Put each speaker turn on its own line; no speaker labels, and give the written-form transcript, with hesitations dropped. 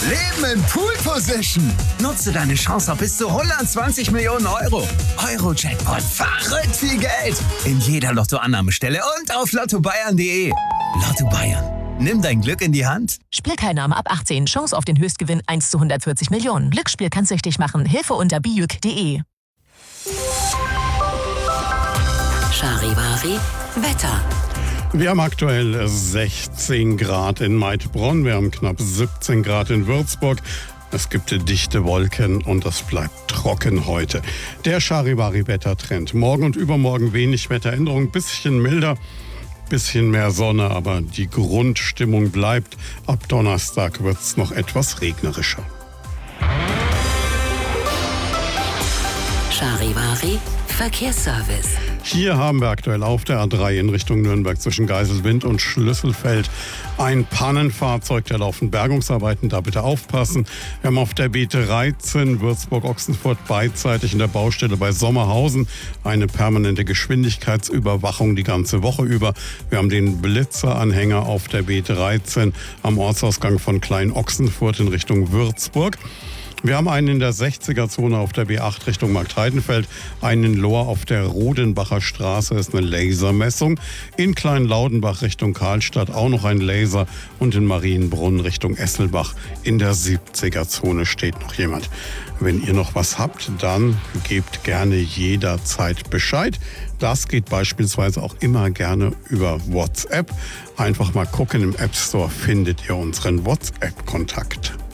Leben in Pool Position. Nutze deine Chance auf bis zu 120 Millionen Euro. Euro-Jackpot. Verrückt viel Geld. In jeder Lottoannahmestelle und auf lottobayern.de. Lotto Bayern. Nimm dein Glück in die Hand.
Spielteilnahme ab 18. Chance auf den Höchstgewinn 1 zu 140 Millionen. Glücksspiel kann süchtig machen. Hilfe unter biuk.de.
Charivari Wetter.
Wir haben aktuell 16 Grad in Maidbronn, wir haben knapp 17 Grad in Würzburg. Es gibt dichte Wolken und es bleibt trocken heute. Der Charivari-Wettertrend. Morgen und übermorgen wenig Wetteränderung, bisschen milder, bisschen mehr Sonne, aber die Grundstimmung bleibt. Ab Donnerstag wird es noch etwas regnerischer.
Charivari Verkehrsservice.
Hier haben wir aktuell auf der A3 in Richtung Nürnberg zwischen Geiselwind und Schlüsselfeld ein Pannenfahrzeug, der laufen Bergungsarbeiten, da bitte aufpassen. Wir haben auf der B13 Würzburg-Ochsenfurt beidseitig in der Baustelle bei Sommerhausen eine permanente Geschwindigkeitsüberwachung die ganze Woche über. Wir haben den Blitzeranhänger auf der B13 am Ortsausgang von Klein-Ochsenfurt in Richtung Würzburg. Wir haben einen in der 60er-Zone auf der B8 Richtung Marktheidenfeld, einen in Lohr auf der Rodenbacher Straße ist eine Lasermessung, in Kleinlaudenbach Richtung Karlstadt auch noch ein Laser und in Marienbrunn Richtung Esselbach in der 70er-Zone steht noch jemand. Wenn ihr noch was habt, dann gebt gerne jederzeit Bescheid. Das geht beispielsweise auch immer gerne über WhatsApp. Einfach mal gucken, im App Store findet ihr unseren WhatsApp-Kontakt.